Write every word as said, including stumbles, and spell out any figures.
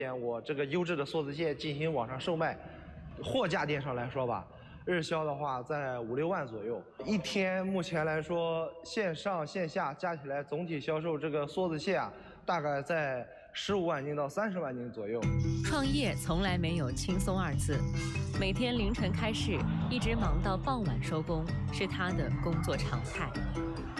我这个优质的梭子蟹进行网上售卖，货架店上来说吧，日销的话在五六万左右。一天目前来说，线上线下加起来总体销售这个梭子蟹啊，大概在十五万斤到三十万斤左右。 创业从来没有轻松二字，每天凌晨开市，一直忙到傍晚收工，是他的工作常态。